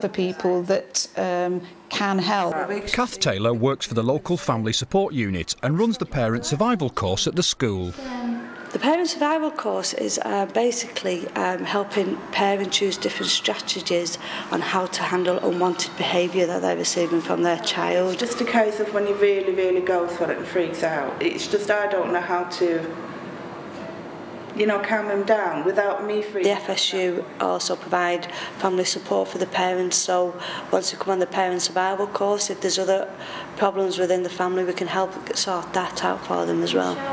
for people that can help. Kath Taylor works for the local family support unit and runs the parent survival course at the school. The parent survival course is basically helping parents use different strategies on how to handle unwanted behaviour that they're receiving from their child. It's just a case of when you really, really go through it and freaks out. It's just I don't know how to, you know, calm them down without me freaking out. The FSU also provide family support for the parents, so once you come on the parent survival course, if there's other problems within the family, we can help sort that out for them as well.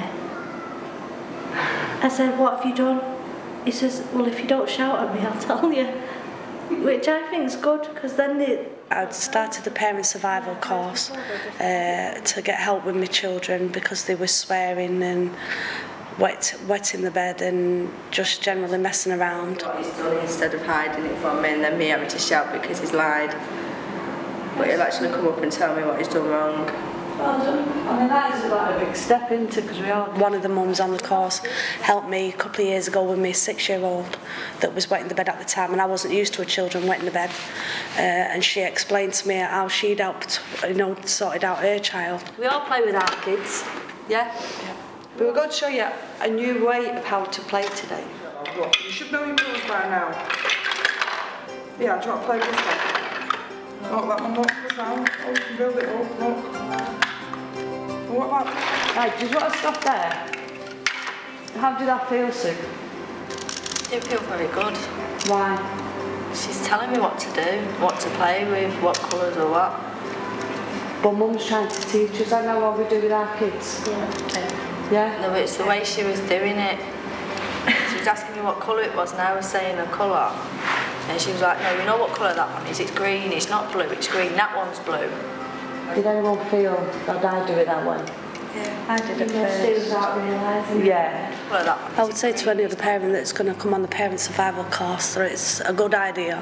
I said, what have you done? He says, well, if you don't shout at me, I'll tell you. Which I think is good, because then I started the parent survival course to get help with my children because they were swearing and wetting the bed and just generally messing around. What he's done, instead of hiding it from me and then me having to shout because he's lied, but he'll actually come up and tell me what he's done wrong. Well done. I mean, that is like a big step into, because we are. One of the mums on the course helped me a couple of years ago with my 6-year-old that was wetting the bed at the time, and I wasn't used to her children wetting the bed, and she explained to me how she'd helped, you know, sorted out her child. We all play with our kids, yeah? But we're going to show you a new way of how to play today. Look, you should know your rules by now. Yeah, do you want to play with this one? Look, that one, look, this round. Oh, you can build it up, look. What about... Right, do you want to stop there? How did that feel, Sue? It didn't feel very good. Why? She's telling me what to do, what to play with, what colours or what. But Mum's trying to teach us, I know what we do with our kids. Yeah? No, but it's the way she was doing it. She was asking me what colour it was and I was saying a colour. And she was like, no, you know what colour that one is? It's green, it's not blue, it's green, that one's blue. Did anyone feel that I do it that way? Yeah, I did it first. Without realising. Yeah. Colour that one. I would say to any other parent that's going to come on the parent survival course that it's a good idea.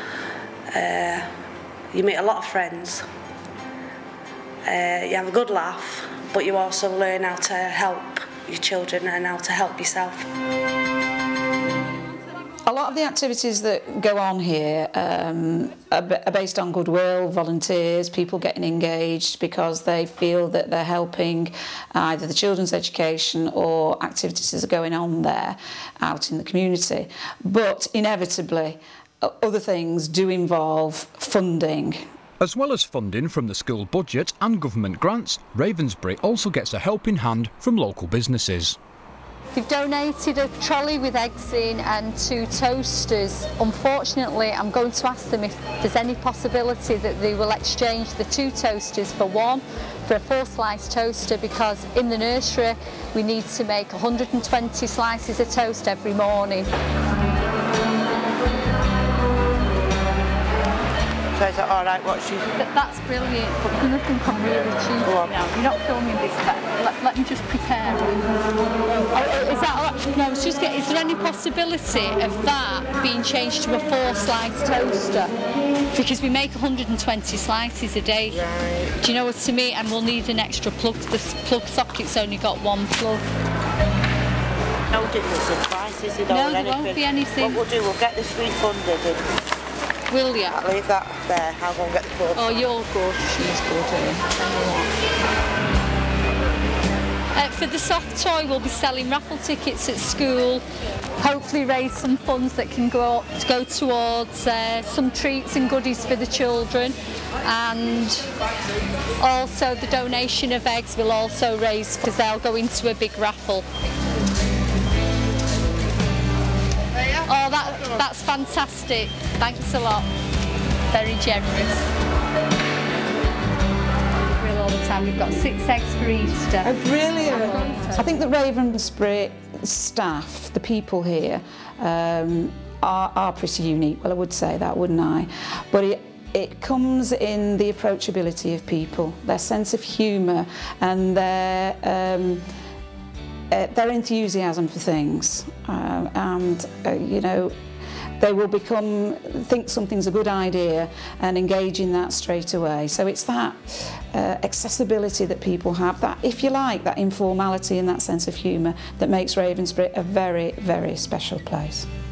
You meet a lot of friends. You have a good laugh, but you also learn how to help your children and how to help yourself. A lot of the activities that go on here are based on goodwill, volunteers, people getting engaged because they feel that they're helping either the children's education or activities that are going on there out in the community. But inevitably, other things do involve funding. As well as funding from the school budget and government grants, Ravensbury also gets a helping hand from local businesses. They've donated a trolley with eggs in and 2 toasters. Unfortunately, I'm going to ask them if there's any possibility that they will exchange the 2 toasters for one, for a 4-slice toaster, because in the nursery we need to make 120 slices of toast every morning. So is that alright what she... That's brilliant, but you're going to think I'm really cheeky now. You're not filming this, but let me just prepare it. Is that alright? No, I was just getting, is there any possibility of that being changed to a 4-slice toaster? Because we make 120 slices a day. Right. Do you know what I mean? And we'll need an extra plug. The plug socket's only got 1 plug. No difference in prices, you know, no, there won't be anything. What we'll do, we'll get this refunded and... Will you? I'll leave that there, I'll go and get the food. Oh, you're good. She's good, for the soft toy, we'll be selling raffle tickets at school, hopefully raise some funds that can go towards some treats and goodies for the children, and also the donation of eggs will also raise, because they'll go into a big raffle. Oh, that's fantastic. Thanks a lot. Very generous. All the time. We've got 6 eggs for Easter. Oh, brilliant. I think the Ravensbury staff, the people here, are pretty unique. Well, I would say that, wouldn't I? But it comes in the approachability of people, their sense of humour and their enthusiasm for things, you know, they will think something's a good idea and engage in that straight away. So it's that accessibility that people have, that, if you like, that informality and that sense of humour that makes Ravensbury a very, very special place.